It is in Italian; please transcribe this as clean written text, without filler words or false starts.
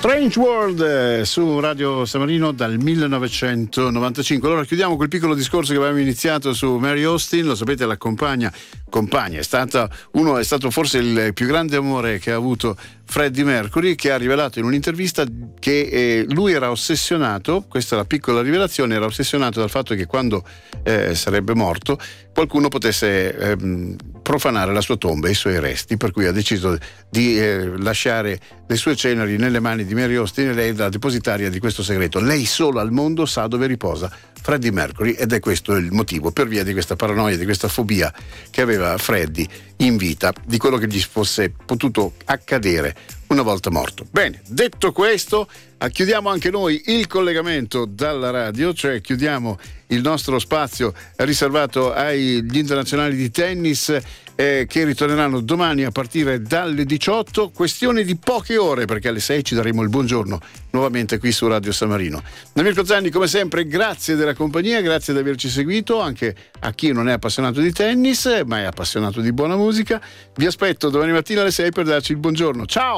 Strange World su Radio San Marino dal 1995. Allora chiudiamo quel piccolo discorso che avevamo iniziato su Mary Austin. Lo sapete, la compagna è stato forse il più grande amore che ha avuto Freddie Mercury, che ha rivelato in un'intervista che lui era ossessionato, questa è la piccola rivelazione, era ossessionato dal fatto che quando sarebbe morto qualcuno potesse profanare la sua tomba e i suoi resti, per cui ha deciso di lasciare le sue ceneri nelle mani di Mary Austin, e lei è la depositaria di questo segreto. Lei sola al mondo sa dove riposa Freddie Mercury, ed è questo il motivo, per via di questa paranoia, di questa fobia che aveva Freddie in vita, di quello che gli fosse potuto accadere una volta morto. Bene, detto questo, chiudiamo anche noi il collegamento dalla radio, cioè chiudiamo il nostro spazio riservato agli internazionali di tennis che ritorneranno domani a partire dalle 18, questione di poche ore, perché alle 6 ci daremo il buongiorno nuovamente qui su Radio San Marino. Da Mirko Zanni, come sempre, grazie della compagnia, grazie di averci seguito, anche a chi non è appassionato di tennis ma è appassionato di buona musica. Vi aspetto domani mattina alle 6 per darci il buongiorno. Ciao!